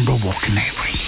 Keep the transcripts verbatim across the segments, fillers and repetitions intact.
Canberra Walk in Avery.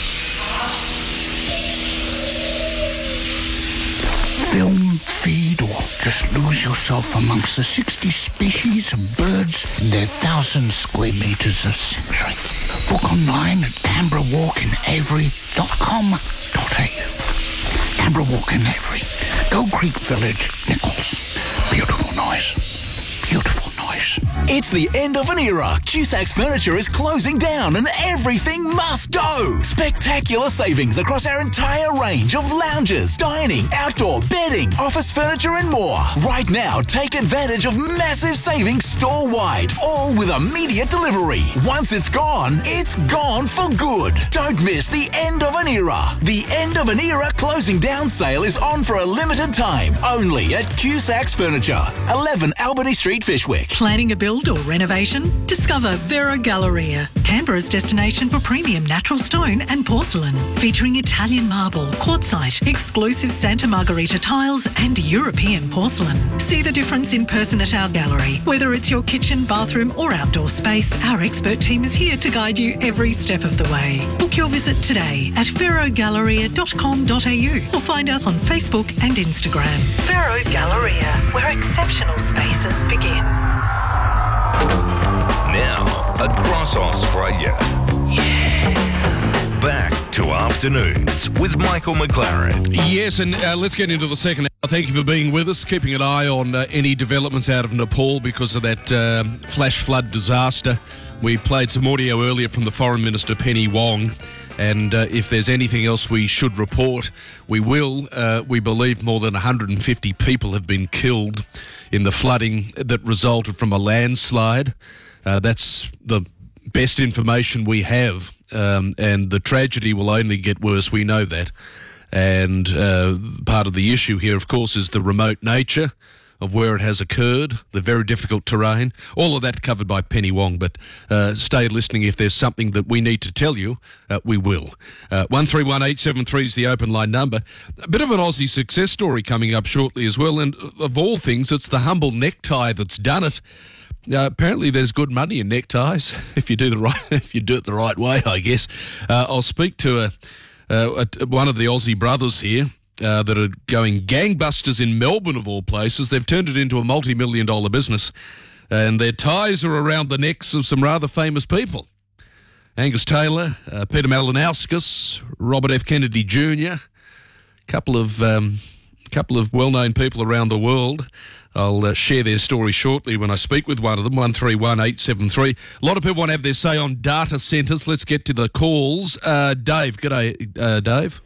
Film, feed, or just lose yourself amongst the sixty species of birds in their thousand square metres of sanctuary. Book online at canberra walk in avery dot com dot a u. Canberra Walk in Avery, Gold Creek Village, Nichols. Beautiful noise. Beautiful noise. It's the end of an era. Cusacks Furniture is closing down and everything must go. Spectacular savings across our entire range of lounges, dining, outdoor, bedding, office furniture and more. Right now, take advantage of massive savings store-wide, all with immediate delivery. Once it's gone, it's gone for good. Don't miss the end of an era. The end of an era closing down sale is on for a limited time, only at Cusacks Furniture, eleven Albany Street, Fishwick. Planning a build or renovation? Discover Vero Galleria, Canberra's destination for premium natural stone and porcelain, featuring Italian marble, quartzite, exclusive Santa Margherita tiles and European porcelain. See the difference in person at our gallery. Whether it's your kitchen, bathroom or outdoor space, our expert team is here to guide you every step of the way. Book your visit today at vero galleria dot com dot a u or find us on Facebook and Instagram. Vero Galleria, where exceptional spaces begin. Now, across Australia. Yeah. Back to Afternoons with Michael McLaren. Yes, and uh, let's get into the second hour. Thank you for being with us, keeping an eye on uh, any developments out of Nepal because of that um, flash flood disaster. We played some audio earlier from the Foreign Minister, Penny Wong, and uh, if there's anything else we should report, we will. Uh, we believe more than one hundred fifty people have been killed in the flooding that resulted from a landslide. Uh, that's the best information we have, um, and the tragedy will only get worse, we know that. And uh, part of the issue here, of course, is the remote nature of where it has occurred, the very difficult terrain, all of that covered by Penny Wong. But uh, stay listening. If there's something that we need to tell you, uh, we will. Uh, one three one eight seven three is the open line number. A bit of an Aussie success story coming up shortly as well. And of all things, it's the humble necktie that's done it. Uh, apparently there's good money in neckties if you do the right if you do it the right way, I guess. Uh, I'll speak to a, uh, a, one of the Aussie brothers here uh, that are going gangbusters in Melbourne, of all places. They've turned it into a multi-million dollar business, and their ties are around the necks of some rather famous people. Angus Taylor, uh, Peter Malinauskas, Robert F. Kennedy Junior, a couple of um, couple of well-known people around the world. I'll uh, share their story shortly when I speak with one of them, one three one eight seven three. A lot of people want to have their say on data centres. Let's get to the calls. Uh, Dave, g'day, uh, Dave.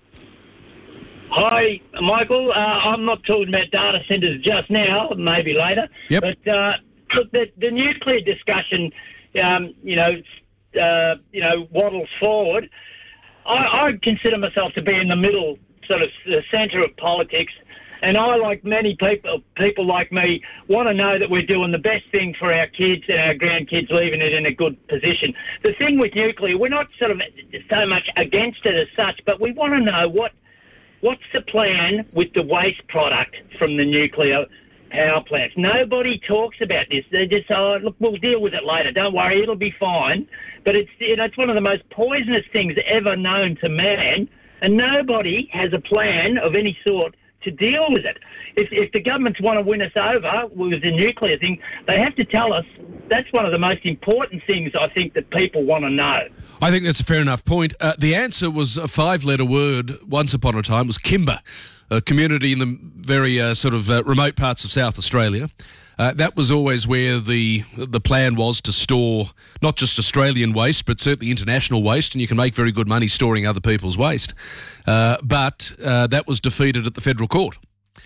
Hi, Michael. Uh, I'm not talking about data centres just now, maybe later. Yep. But uh, look, the, the nuclear discussion, um, you know, uh, you know, waddles forward. I, I consider myself to be in the middle, sort of the centre of politics. And I, like many people, people like me, want to know that we're doing the best thing for our kids and our grandkids, leaving it in a good position. The thing with nuclear, we're not sort of so much against it as such, but we want to know what what's the plan with the waste product from the nuclear power plants. Nobody talks about this. They just say, oh, look, we'll deal with it later. Don't worry, it'll be fine. But it's, you know, it's one of the most poisonous things ever known to man, and nobody has a plan of any sort to deal with it. If, if the governments want to win us over with the nuclear thing, they have to tell us. That's one of the most important things I think that people want to know. I think that's a fair enough point. Uh, the answer was a five-letter word once upon a time. It was Kimba, a community in the very uh, sort of uh, remote parts of South Australia. Uh, that was always where the the plan was, to store not just Australian waste, but certainly international waste, and you can make very good money storing other people's waste. Uh, but uh, that was defeated at the federal court.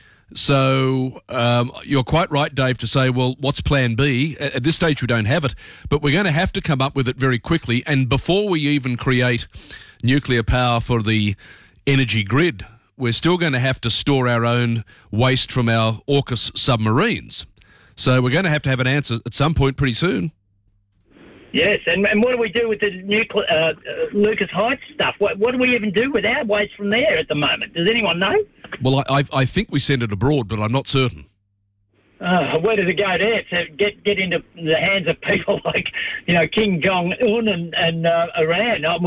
So um, you're quite right, Dave, to say, well, what's plan B? At, at this stage, we don't have it, but we're going to have to come up with it very quickly. And before we even create nuclear power for the energy grid, we're still going to have to store our own waste from our AUKUS submarines. So we're going to have to have an answer at some point pretty soon. Yes, and, and what do we do with the nuclear, uh, uh, Lucas Heights stuff? What, what do we even do with our waste from there at the moment? Does anyone know? Well, I, I, I think we send it abroad, but I'm not certain. Uh, where does it go there? To get get into the hands of people like, you know, Kim Jong Un and, and uh, Iran?